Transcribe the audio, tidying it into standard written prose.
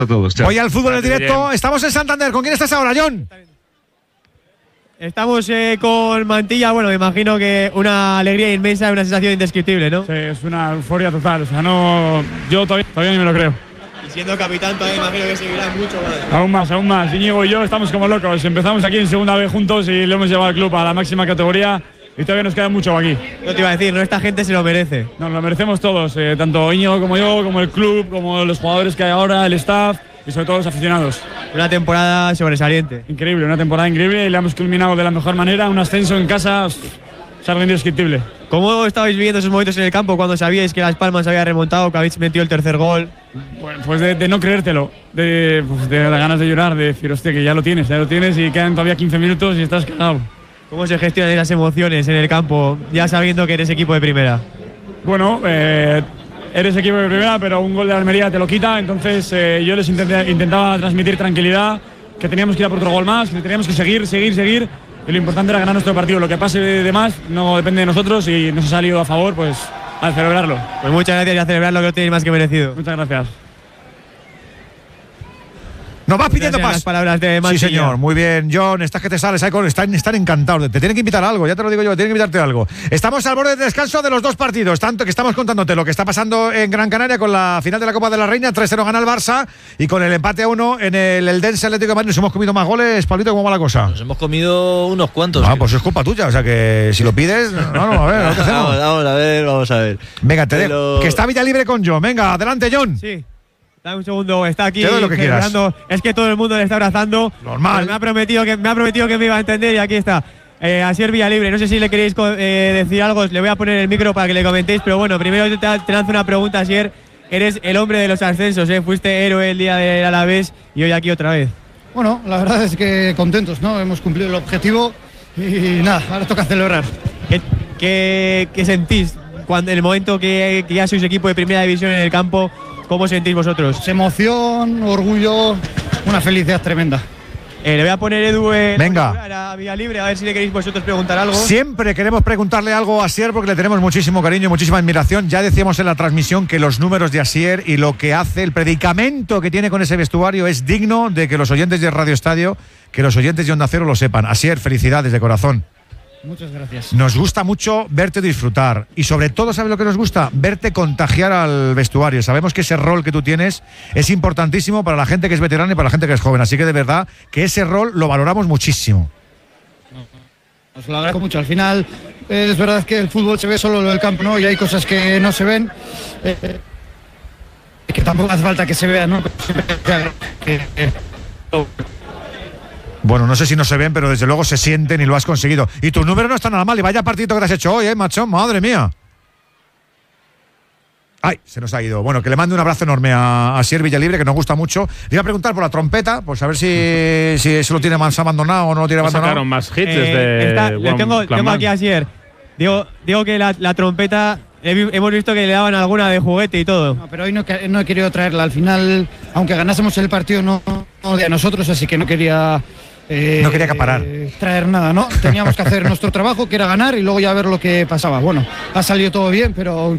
A todos. Chao. Voy al fútbol en directo. Estamos en Santander. ¿Con quién estás ahora, John? Estamos con Mantilla. Bueno, me imagino que una alegría inmensa y una sensación indescriptible, ¿no? Sí, es una euforia total. O sea, yo todavía ni me lo creo. Y siendo capitán todavía imagino que seguirán mucho más. Aún más. Íñigo y yo estamos como locos. Empezamos aquí en segunda vez juntos y lo hemos llevado al club a la máxima categoría y todavía nos queda mucho aquí. No te iba a decir, no, esta gente se lo merece. Nos lo merecemos todos, tanto Íñigo como yo, como el club, como los jugadores que hay ahora, el staff y sobre todo los aficionados. Una temporada sobresaliente. Increíble, una temporada increíble y la hemos culminado de la mejor manera. Un ascenso en casa es algo indescriptible. ¿Cómo estabais viviendo esos momentos en el campo cuando sabíais que Las Palmas había remontado, que habéis metido el tercer gol? Bueno, pues de no creértelo, de las ganas de llorar, de decir, hostia, que ya lo tienes y quedan todavía 15 minutos y estás cagado. ¿Cómo se gestionan esas emociones en el campo, ya sabiendo que eres equipo de primera? Bueno, eres equipo de primera, pero un gol de Almería te lo quita, entonces yo les intentaba transmitir tranquilidad, que teníamos que ir a por otro gol más, que teníamos que seguir, y lo importante era ganar nuestro partido. Lo que pase de más no depende de nosotros y nos ha salido a favor, pues a celebrarlo. Pues muchas gracias y a celebrarlo, que lo tenéis más que merecido. Muchas gracias. Nos vas pidiendo Gracias a más. las palabras de Sí, Mantilla. señor. Muy bien, John. Estás que te sales. Están encantados. Te tienen que invitar a algo. Ya te lo digo yo. Tienen que invitarte a algo. Estamos al borde del descanso de los dos partidos. Tanto que estamos contándote lo que está pasando en Gran Canaria con la final de la Copa de la Reina. 3-0 gana el Barça. Y con el empate a 1 en el Eldense Atlético de Madrid. Nos hemos comido más goles. Pablito, ¿cómo va la cosa? Nos hemos comido unos cuantos. Ah, pues es culpa tuya. O sea que si lo pides. No, a ver. ¿qué hacemos? Vamos a ver. Venga, te dejo. Que está Villa Libre con John. Venga, adelante, John. Sí. Dame un segundo, está aquí Te doy lo que quieras. celebrando. Es que todo el mundo le está abrazando. Normal. Me ha prometido que me iba a entender y aquí está. Asier Villalibre, no sé si le queréis decir algo, le voy a poner el micro para que le comentéis, pero bueno, primero te lanzo una pregunta, Asier. Eres el hombre de los ascensos, fuiste héroe el día del Alavés y hoy aquí otra vez. Bueno, la verdad es que contentos, ¿no? Hemos cumplido el objetivo y nada, ahora toca celebrar. ¿Qué sentís cuando en el momento que ya sois equipo de primera división en el campo? ¿Cómo sentís vosotros? Emoción, orgullo, una felicidad tremenda. Le voy a poner Edu Venga. a Villalibre, a ver si le queréis vosotros preguntar algo. Siempre queremos preguntarle algo a Asier porque le tenemos muchísimo cariño y muchísima admiración. Ya decíamos en la transmisión que los números de Asier y lo que hace, el predicamento que tiene con ese vestuario es digno de que los oyentes de Radio Estadio, que los oyentes de Onda Cero lo sepan. Asier, felicidades de corazón. Muchas gracias. Nos gusta mucho verte disfrutar y sobre todo, ¿sabes lo que nos gusta? Verte contagiar al vestuario. Sabemos que ese rol que tú tienes es importantísimo para la gente que es veterana y para la gente que es joven, así que de verdad que ese rol lo valoramos muchísimo. Os lo agradezco mucho. Al final es verdad que el fútbol se ve solo del campo, ¿no? Y hay cosas que no se ven, que tampoco hace falta que se vean, ¿no? Bueno, no sé si no se ven, pero desde luego se sienten y lo has conseguido. Y tu número no está nada mal. Y vaya partidito que has hecho hoy, macho. Madre mía. Ay, se nos ha ido. Bueno, que le mande un abrazo enorme a Asier Villalibre, que nos gusta mucho. Le iba a preguntar por la trompeta, pues a ver si eso lo tiene más abandonado o no lo tiene abandonado. Sacaron más hits desde tengo aquí a Asier. Digo que la trompeta hemos visto que le daban alguna de juguete y todo. No, pero hoy no he querido traerla. Al final, aunque ganásemos el partido, no de a nosotros, así que no quería acaparar. Traer nada, ¿no? Teníamos que hacer nuestro trabajo, que era ganar y luego ya ver lo que pasaba. Bueno, ha salido todo bien, pero